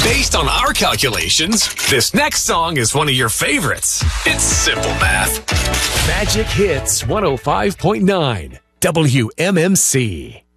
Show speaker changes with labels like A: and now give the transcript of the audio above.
A: Based on our calculations, this next song is one of your favorites. It's simple math. Magic Hits 105.9 WMMC.